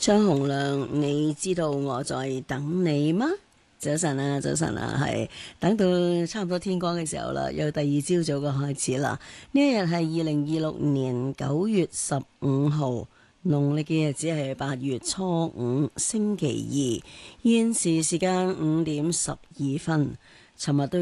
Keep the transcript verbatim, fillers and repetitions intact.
張洪亮，你知道我在等你嗎？早晨啊，早晨啊，係等到差唔多天光嘅時候啦，有第二朝早嘅開始啦。呢一日係二零二六年九月十五號，農曆嘅日子係八月初五，星期二，現時時間五點十二分。尋日都